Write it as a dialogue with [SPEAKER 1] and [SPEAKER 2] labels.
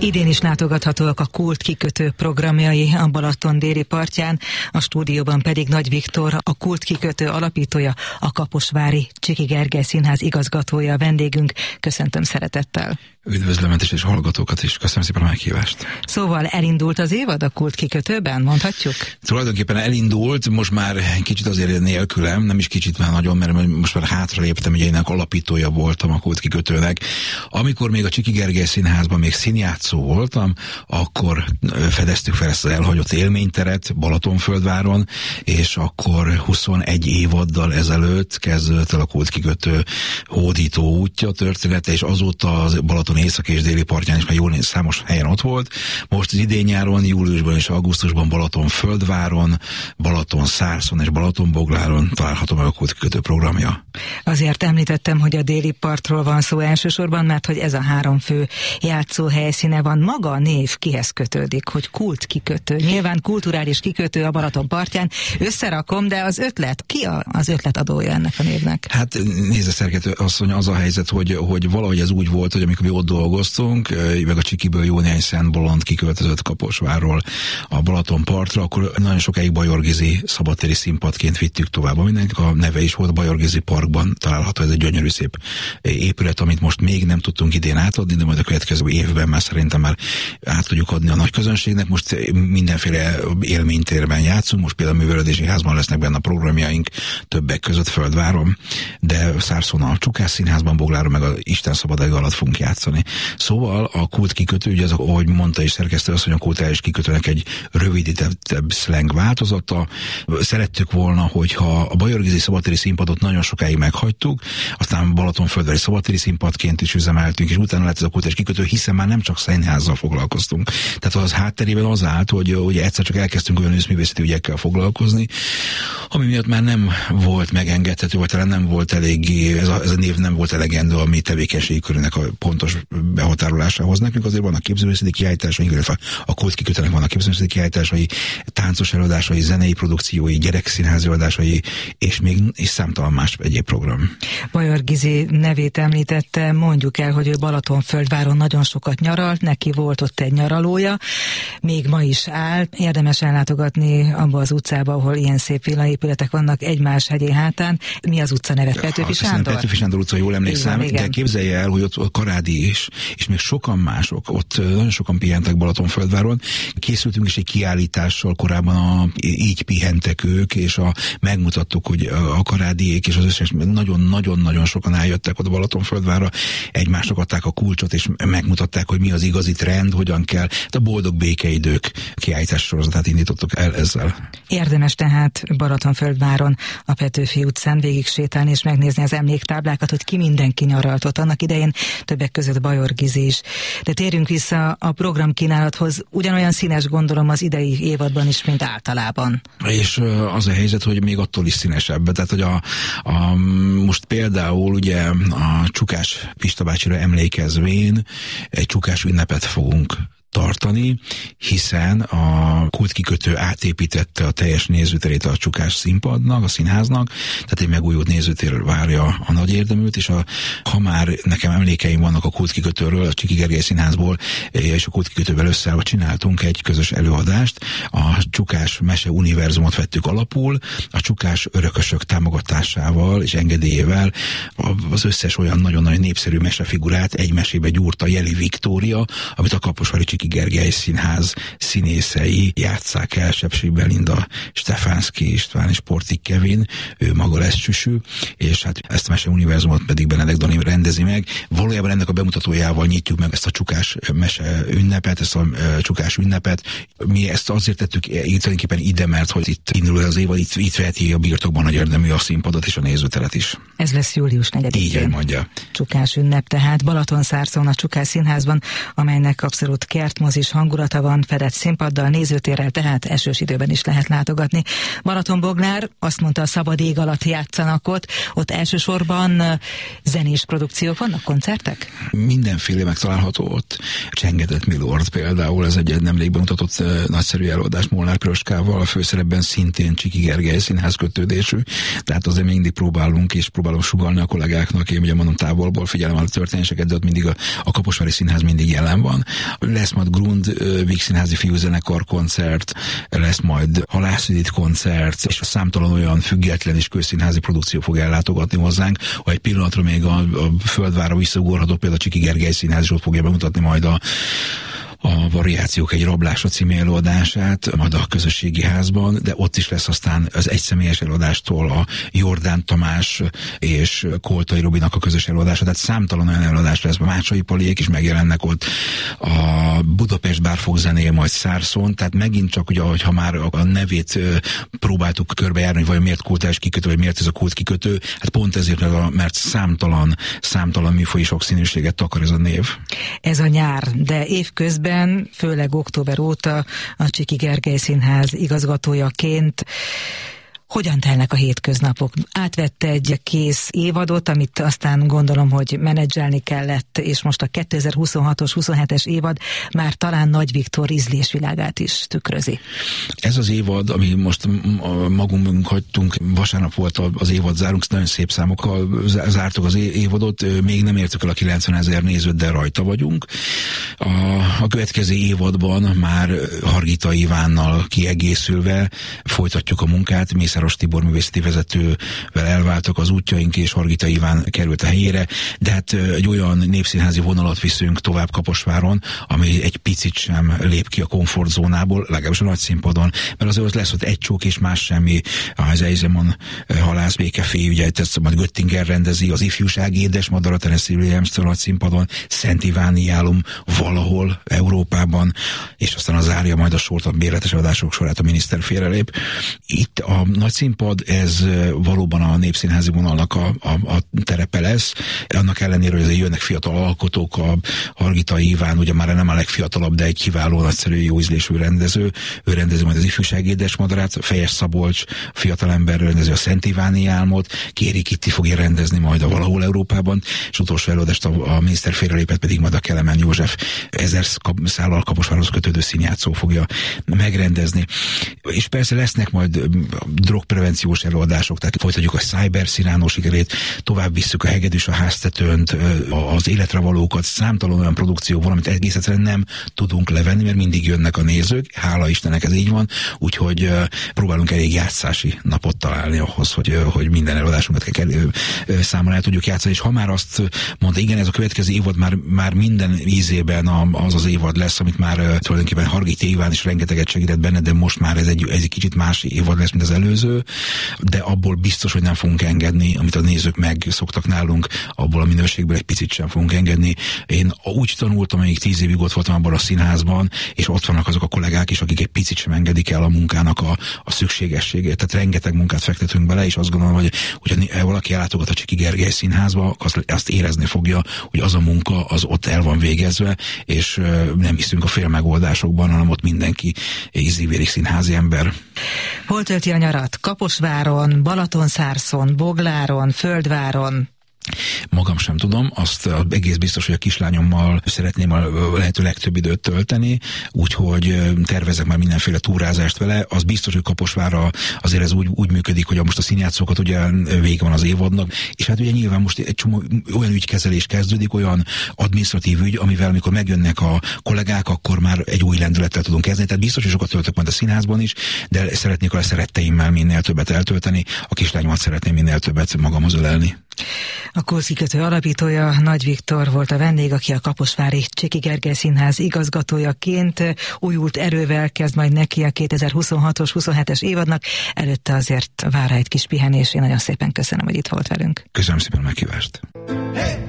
[SPEAKER 1] Idén is látogathatóak a Kult kikötő programjai a Balaton déli partján, a stúdióban pedig Nagy Viktor, a Kult kikötő alapítója, a Kaposvári Csiky Gergely Színház igazgatója a vendégünk. Köszöntöm szeretettel.
[SPEAKER 2] Üdvözlöm és hallgatókat is, köszönöm szépen a meghívást.
[SPEAKER 1] Szóval elindult az évad a Kult kikötőben, mondhatjuk?
[SPEAKER 2] Tulajdonképpen elindult, most már kicsit azért nélkülem, nem is kicsit már nagyon, mert most már hátraléptem, ugye én alapítója voltam a Kult kikötőnek. Amikor még a Csiky Gergely Színházban még színjátszó voltam, akkor fedeztük fel ezt az elhagyott élményteret Balatonföldváron, és akkor 21 évaddal ezelőtt kezdődött el a Kult kikötő hódító útja története, és azóta az Balaton észak és déli partján is már jól számos helyen ott volt. Most az idén nyáron, júliusban és augusztusban Balatonföldváron, Balatonszárszon és Balatonbogláron található meg a Kult kikötő programja.
[SPEAKER 1] Azért említettem, hogy a déli partról van szó elsősorban, mert hogy ez a három fő játszó helyszíne van. Maga a név kihez kötődik, hogy Kult kikötő? Nyilván kulturális kikötő a Balaton partján. Összerakom, de az ötlet, ki az ötletadója ennek a névnek?
[SPEAKER 2] Hát nézze, szerkesztő asszony, az a helyzet, hogy valahogy ez úgy volt, hogy amikor mi ott dolgoztunk, meg a Csikiből jó néhány szent bolond kiköltözött Kaposvárról a Balaton partra, akkor nagyon sokáig Bajorgizi szabadtéri színpadként vittük tovább. Mindenkinek a neve is volt, a Bajorgizi parkban található, ez egy gyönyörű szép épület, amit most még nem tudtunk idén átadni, de majd a következő évben már szerintem már át tudjuk adni a nagy közönségnek. Most mindenféle élménytérben játszunk, most például a Művelődési Házban lesznek benne a programjaink, többek között Földváron, de Szárszón a Csukás Színházban, Bogláron meg a Isten szabadsága alatt fogunk játszani. Szóval a Kult kikötő, ugye ez, ahogy mondta is szerkesztő asszony, a kulturális kikötőnek egy rövidített szleng változata. Szerettük volna, hogyha a Bajorgizi szabadtéri színpadot nagyon sokáig meghagytuk, aztán Balatonföldvári szabadtéri színpadként is üzemeltünk, és utána lett ez a kulturális kikötő, hiszen már nem csak színházzal foglalkoztunk. Tehát az hátterében az állt, hogy egyszer csak elkezdtünk olyan őszművészeti ügyekkel foglalkozni, ami miatt már nem volt megengedhető, vagy talán nem volt eléggé, ez a név nem volt elegendő a mi tevékenységi körének a pontos behatárolásához. Nekünk azért vannak képzőművészeti kiállításai, illetve a Kult kikötőnek vannak képzőművészeti kiállításai, táncos előadásai, zenei produkciói, gyerekszínházi előadásai, és még is számtalan más egyéb program.
[SPEAKER 1] Bajorgizi nevét említette, mondjuk el, hogy ő Balatonföldváron nagyon sokat nyaralt, neki volt ott egy nyaralója, még ma is áll. Érdemes ellátogatni abba az utcába, ahol ilyen szép villaépületek vannak egymás hegyé hátán. Mi az utca neve? Petőfi Sándor? Petőfi Sándor utca, jól emlékszem, de képzelje el, hogy ott Karádi is, és még sokan mások, ott nagyon sokan pihentek Balatonföldváron. Készültünk is egy kiállítással korábban, így pihentek ők, és megmutattuk, hogy a Karádiék és az összes nagyon-nagyon sokan eljöttek oda Balatonföldvárra, egymásnak adták a kulcsot, és megmutatták, hogy mi az igazi trend, hogyan kell. De a boldog békeidők kiállítás sorozatát indítottuk el ezzel. Érdemes tehát Balatonföldváron a Petőfi utcán végig sétálni és megnézni az emléktáblákat, hogy ki mindenki nyaralt ott. Annak idején többek között Bajorgizi is. De térjünk vissza a programkínálathoz. Ugyanolyan színes, gondolom, az idei évadban is, mint általában.
[SPEAKER 2] És az a helyzet, hogy még attól is színesebb. Tehát, hogy most például ugye a Csukás Pista bácsira emlékezvén egy csukás ünnepet fogunk tartani, hiszen a Kult kikötő átépítette a teljes nézőterét a Csukás színpadnak, a színháznak, tehát egy megújult nézőtér várja a nagy érdeműt, és ha már nekem emlékeim vannak a Kult kikötőről, a Csiky Gergely Színházból, és a Kult kikötővel összeállva csináltunk egy közös előadást, a Csukás mese univerzumot vettük alapul, a Csukás örökösök támogatásával és engedélyével az összes olyan nagyon-nagyon népszerű mesefigurát egy mesébe gyúrta Jeli Viktória, amit a Kaposvári Csiky Gergely Színház színészei játsszák el, Sepsik Belinda, Stefánszky István és Portik Kevin, ő maga lesz Csüsű, és hát ezt a mese univerzumot pedig Benedek Dani rendezi meg. Valójában ennek a bemutatójával nyitjuk meg ezt a Csukás mese ünnepet, ezt a Csukás ünnepet. Mi ezt azért tettük tulajdonképpen ide, mert hogy itt indul az évad, itt veheti a birtokban nagy érdemű a színpadot és a nézőteret is.
[SPEAKER 1] Ez lesz július 4-én.
[SPEAKER 2] Így mondja.
[SPEAKER 1] Csukás ünnep, tehát Balatonszárszón a Csukás Színházban, amelynek abszolút kert artmozis hangulata van, fedett színpaddal, nézőtérrel, tehát esős időben is lehet látogatni. Balatonboglár azt mondta, a szabad ég alatt játszanak ott elsősorban zenés produkciók vannak, koncertek?
[SPEAKER 2] Mindenféle megtalálható ott. Csengetett Milord például, ez egy nemrég bemutatott nagyszerű előadás Molnár Piroskával, a főszerepben szintén Csiki Gergely színház kötődésű, tehát azért mindig próbálunk és próbálom sugallni a kollégáknak, én ugye mondom távolból figyelem a történéseket, de ott mindig a Kaposvári Színház mindig jelen van. Lesz majd Grund Víg Színházi Fiúzenekar koncert, lesz majd Halász Judit koncert, és számtalan olyan független és közszínházi produkció fog ellátogatni hozzánk. Ha egy pillanatra még a Földvárra visszaugorhatok, például a Csiki Gergely Színház is ott fogja bemutatni majd a Variációk egy rablásra című előadását, majd a közösségi házban, de ott is lesz aztán az egyszemélyes előadástól a Jordán Tamás és Koltai Robinak a közös előadása, tehát számtalan olyan előadás lesz, a Mácsai Paliék is megjelennek ott, a Budapest Bár fog zenél majd Szárszón, tehát megint csak ugye, ha már a nevét próbáltuk körbejárni, hogy vajon miért kultúrás kikötő, vagy miért ez a kult kikötő, hát pont ezért, mert számtalan műfaji sokszínűséget takar ez a név.
[SPEAKER 1] Ez a nyár, de évközben főleg október óta a Csiki Gergely Színház igazgatójaként hogyan telnek a hétköznapok? Átvette egy kész évadot, amit aztán gondolom, hogy menedzselni kellett, és most a 2026-os, 27-es évad már talán Nagy Viktor ízlésvilágát is tükrözi. Ez
[SPEAKER 2] az évad, ami most magunk hagytunk, vasárnap volt az évad zárunk, nagyon szép számokkal zártuk az évadot, még nem értük el a 90 000 nézőt, de rajta vagyunk. A következő évadban már Hargita Ivánnal kiegészülve folytatjuk a munkát, Mészáros Tibor művészeti vezetővel elváltak az útjaink, és Hargita Iván került a helyére, de hát egy olyan népszínházi vonalat viszünk tovább Kaposváron, ami egy picit sem lép ki a komfortzónából, legalábbis a nagy színpadon, mert azért lesz ott egy csók és más semmi, az Eisenman Halász Békefé, ugye ezt majd Göttinger rendezi, az Ifjúság Édesmadara Tennessee Williams-től nagy színpadon, Szent Iváni Álom valahol Európában, és aztán az zárja majd a sort, a bérletes adások sorát a miniszter félrelép. Itt a nagy színpad, ez valóban a népszínházi vonalnak a terepe lesz. Annak ellenére, hogy jönnek fiatal alkotók, a Hargita Iván, ugye már nem a legfiatalabb, de egy kiváló, nagyszerű, jó ízlésű rendező. Ő rendezi majd az Ifjúság Édesmadarát, Fejes Szabolcs, fiatalember rendezi a Szent Iváni Álmot, Kéri Kitti fogja rendezni majd a Valahol Európában, és utolsó előadást a miniszter félrelépett pedig majd a Kelemen József 1000 szállal Kaposvárhoz kötődő színjátszó fogja megrendezni. És persze lesznek majd drogprevenciós előadások, tehát folytatjuk a Cyber Sziránó sikerét, tovább visszük a Hegedűs a háztetőnt, az Életre valókat, számtalan olyan produkció van, amit egész egyszerűen nem tudunk levenni, mert mindig jönnek a nézők, hála Istennek ez így van, úgyhogy próbálunk elég játszási napot találni ahhoz, hogy minden előadásunkat számon el tudjuk játszani, és ha már azt mondta, igen, ez a következő évad már minden ízében az évad lesz, amit már tulajdonképpen Hargita Iván is rengeteget segített benne, de most már ez egy kicsit más évad lesz, mint az előző, de abból biztos, hogy nem fogunk engedni, amit a nézők megszoktak nálunk, abból a minőségből egy picit sem fogunk engedni. Én úgy tanultam, amíg 10 évig ott voltam abban a színházban, és ott vannak azok a kollégák is, akik egy picit sem engedik el a munkának a szükségességét. Tehát rengeteg munkát fektetünk bele, és azt gondolom, hogy valaki ellátogat a Csiki Gergely Színházba, azt érezni fogja, hogy az a munka az ott el van végezve, és nem hiszünk a félmegoldásokban, hanem ott mindenki ízívérik színházi ember.
[SPEAKER 1] Hol tölti a nyarat? Kaposváron, Balatonszárszon, Bogláron, Földváron?
[SPEAKER 2] Magam sem tudom, azt egész biztos, hogy a kislányommal szeretném a lehető legtöbb időt tölteni, úgyhogy tervezek már mindenféle túrázást vele. Az biztos, hogy Kaposvárra azért ez úgy működik, hogy most a színjátszókat ugye vége van az évadnak, és hát ugye nyilván most egy csomó olyan ügykezelés kezdődik, olyan adminisztratív ügy, amivel amikor megjönnek a kollégák, akkor már egy új lendülettel tudunk kezdeni. Tehát biztos, hogy sokat töltök majd a színházban is, de szeretnék a szeretteimmel minél többet eltölteni, a kislányomat szeretném minél többet magamhoz ölelni.
[SPEAKER 1] A kultkikötő alapítója Nagy Viktor volt a vendég, aki a Kaposvári Csiki Gergely Színház igazgatójaként újult erővel kezd majd neki a 2026-os, 27-es évadnak. Előtte azért vár egy kis pihenés. Én nagyon szépen köszönöm, hogy itt volt velünk.
[SPEAKER 2] Köszönöm szépen a meghívást. Hey!